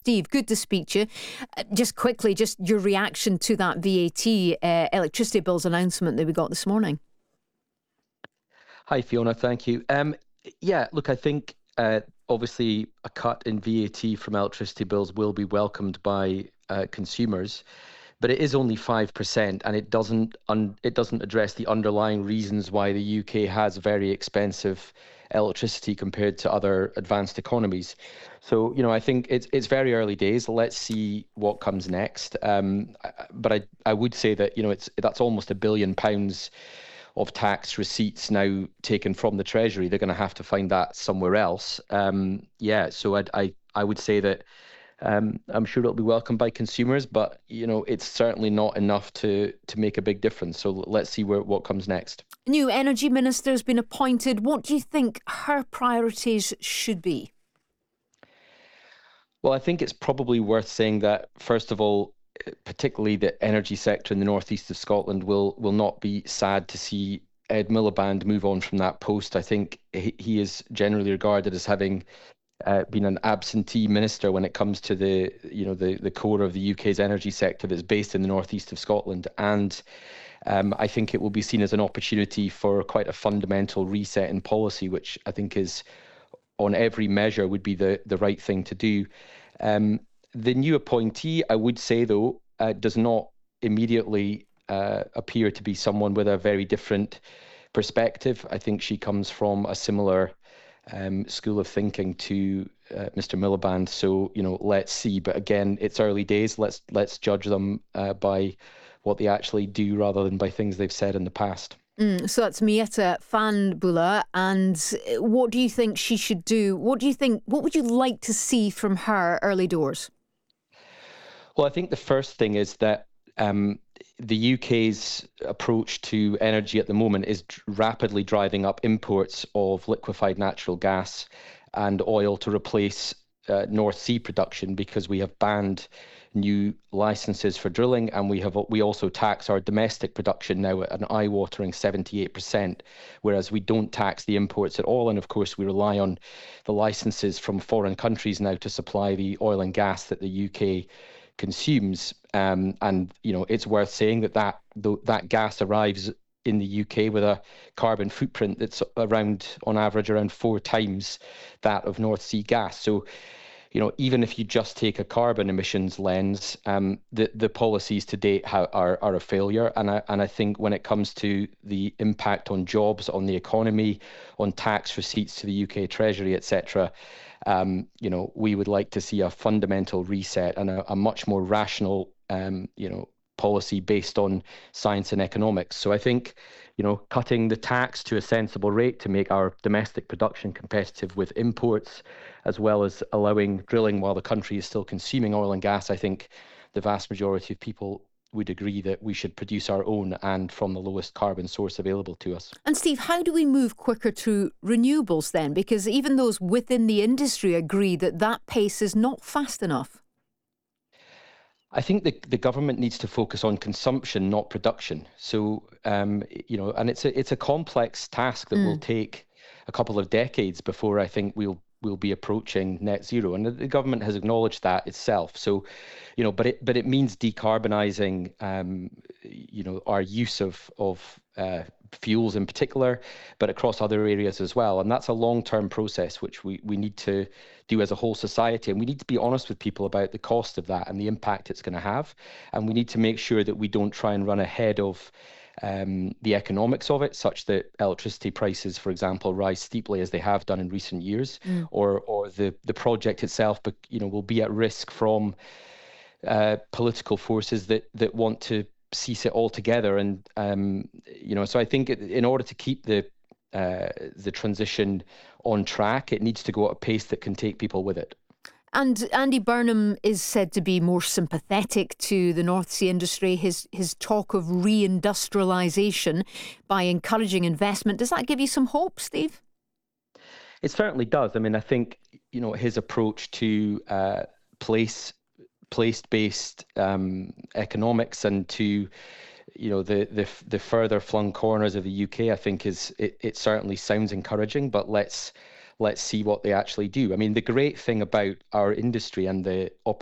Steve, good to speak to you. Just quickly, just your reaction to that VAT electricity bills announcement that we got this morning. Hi, Fiona. Thank you. Yeah, look, I think obviously a cut in VAT from electricity bills will be welcomed by consumers, but it is only 5%, and it doesn't address the underlying reasons why the UK has very expensive electricity compared to other advanced economies. So, I think it's very early days. Let's see what comes next. But I would say that that's almost £1 billion of tax receipts now taken from the Treasury. They're going to have to find that somewhere else. So I would say that I'm sure it'll be welcomed by consumers, but it's certainly not enough to make a big difference. So let's see what comes next. New energy minister has been appointed. What do you think her priorities should be? Well, I think it's probably worth saying that, first of all, particularly the energy sector in the northeast of Scotland will not be sad to see Ed Miliband move on from that post. I think he is generally regarded as having been an absentee minister when it comes to the core of the UK's energy sector that's based in the northeast of Scotland. And I think it will be seen as an opportunity for quite a fundamental reset in policy, which I think is, on every measure, would be the right thing to do. The new appointee, I would say, though, does not immediately appear to be someone with a very different perspective. I think she comes from a similar school of thinking to Mr. Miliband. So, let's see. But again, it's early days. Let's judge them by what they actually do rather than by things they've said in the past. So that's Mieta Fahnbulleh. And what do you think she should do? What would you like to see from her early doors? Well, I think the first thing is that the UK's approach to energy at the moment is rapidly driving up imports of liquefied natural gas and oil to replace North Sea production, because we have banned new licenses for drilling, and we also tax our domestic production now at an eye-watering 78%, whereas we don't tax the imports at all. And of course, we rely on the licenses from foreign countries now to supply the oil and gas that the UK consumes. It's worth saying that gas arrives in the UK with a carbon footprint that's on average around 4 times that of North Sea gas. So, even if you just take a carbon emissions lens, the policies to date are a failure. And I think when it comes to the impact on jobs, on the economy, on tax receipts to the UK Treasury, etc., we would like to see a fundamental reset and a much more rational, policy based on science and economics. So I think, cutting the tax to a sensible rate to make our domestic production competitive with imports, as well as allowing drilling while the country is still consuming oil and gas, I think the vast majority of people would agree that we should produce our own and from the lowest carbon source available to us. And Steve, how do we move quicker to renewables then? Because even those within the industry agree that pace is not fast enough. I think the government needs to focus on consumption, not production. So, and it's a complex task that will take a couple of decades before I think we'll be approaching net zero, and the government has acknowledged that itself. So, but it means decarbonising, our use of fuels in particular, but across other areas as well. And that's a long-term process which we need to do as a whole society. And we need to be honest with people about the cost of that and the impact it's going to have. And we need to make sure that we don't try and run ahead of the economics of it, such that electricity prices, for example, rise steeply as they have done in recent years, or the project itself, but will be at risk from political forces that want to cease it altogether. And so I think in order to keep the transition on track, it needs to go at a pace that can take people with it. And Andy Burnham is said to be more sympathetic to the North Sea industry. His talk of reindustrialisation by encouraging investment. Does that give you some hope, Steve? It certainly does. I mean, I think his approach to place-based economics and to the further flung corners of the UK, I think it certainly sounds encouraging, but let's see what they actually do. I mean, the great thing about our industry and the